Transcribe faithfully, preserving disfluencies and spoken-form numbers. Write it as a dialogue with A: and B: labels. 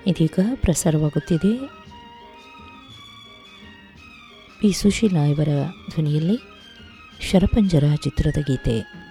A: ಇದೀಗ ಪ್ರಸಾರವಾಗುತ್ತಿದೆ ಪಿ ಸುಶೀಲಾ ಇವರ ಧ್ವನಿಯಲ್ಲಿ ಶರಪಂಜರ ಚಿತ್ರದ ಗೀತೆ.